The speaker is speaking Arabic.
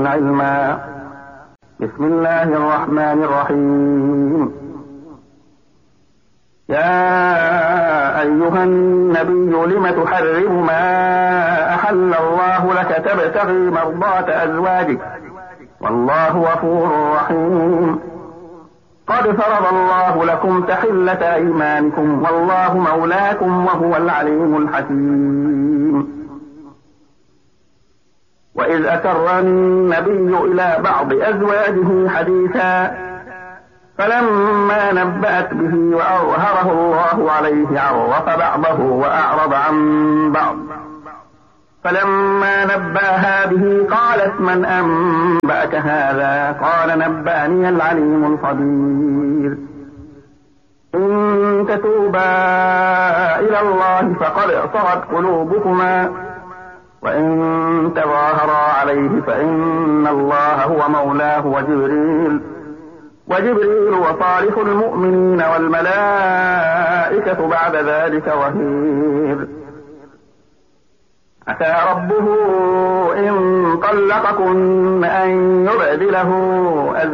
علما. بسم الله الرحمن الرحيم. يا أيها النبي لم تحرم ما أحل الله لك تبتغي مرضات أزواجك والله غفور رحيم. قد فرض الله لكم تحلة أيمانكم والله مولاكم وهو العليم الحكيم. وإذ أسر النبي إلى بعض أزواجه حديثا فلما نبأت به وأظهره الله عليه عرف بعضه وأعرض عن بعض فلما نبأها به قالت من أنبأك هذا؟ قال نبأني العليم الخبير. إن تتوبا إلى الله فقد صغت قلوبكما وإن تظاهرا عليه فإن الله هو مولاه وجبريل وصالح المؤمنين والملائكة بعد ذلك ظهير. عسى ربه إن طلقكن أن يبدله